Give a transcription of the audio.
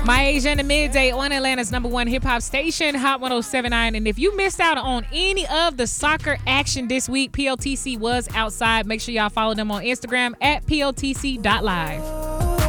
My Asian Midday on Atlanta's #1 hip-hop station, Hot 107.9. And if you missed out on any of the soccer action this week, PLTC was outside. Make sure y'all follow them on Instagram at PLTC.live.